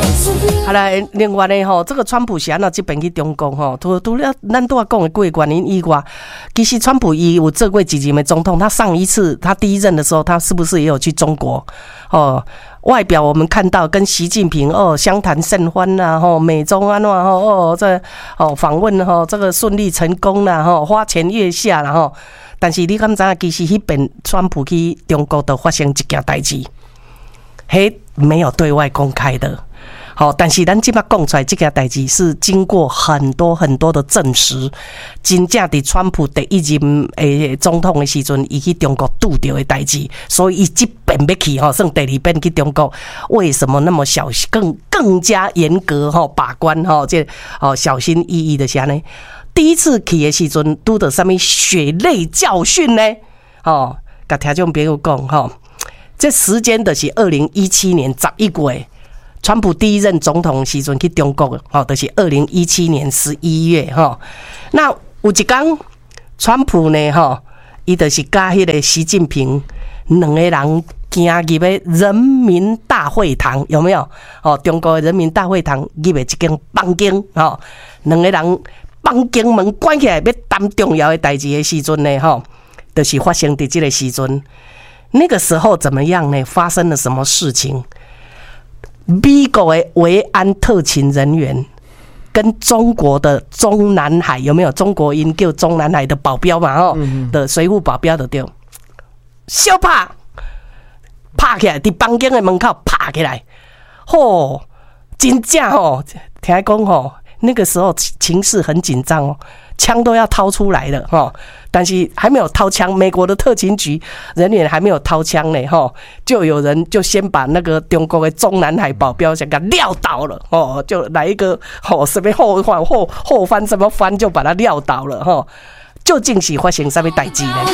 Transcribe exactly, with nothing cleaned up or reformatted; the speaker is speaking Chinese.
好来，另外呢吼，这个川普是安怎这边去中国吼，除除了咱都要讲的几个原因以外，其实川普伊有做过几任的总统，他上一次他第一任的时候，他是不是也有去中国？哦，外表我们看到跟习近平哦相谈甚欢呐，吼美中安怎吼哦这哦访问吼这个顺利成功啦，吼花前月下啦吼，但是你敢知影其实迄边川普去中国都发生一件代志，嘿没有对外公开的。好，但是咱即摆讲出来这件代志是经过很多很多的证实，真正伫川普第一任诶总统的时阵，伊去中国拄到的代志，所以伊即遍要去吼，算第二遍去中国，为什么那么小更更加严格吼把关吼，这哦小心翼翼的啥呢？第一次去的时阵，拄到什么血泪教训呢？哦，甲听众朋友讲吼，这时间就是二零一七年十一月。川普第一任总统时阵去中国，吼，就是二零一七年十一月，吼。那有一天，川普呢，吼，伊就是甲迄个习近平两个人行入的人民大会堂，有没有？哦，中国的人民大会堂入的一间房间，吼，两个人房间门关起来，要谈重要的代志的时阵呢，吼，就是发生伫这个时阵。那个时候怎么样呢？发生了什么事情？美国的维安特勤人员跟中国的中南海有没有中国音叫中南海的保镖嘛？哦，的水扈保镖的对，小拍拍起来，伫房间的门口拍起来，吼，真正吼，听讲吼，那个时候情势很紧张哦，枪都要掏出来了哈，但是还没有掏枪，美国的特勤局人员还没有掏枪呢哈，就有人就先把那个中国的中南海保镖先给撂倒了哦，就来一个哦什么后翻后后翻什么翻就把他撂倒了哈，究竟是发生什么代志呢？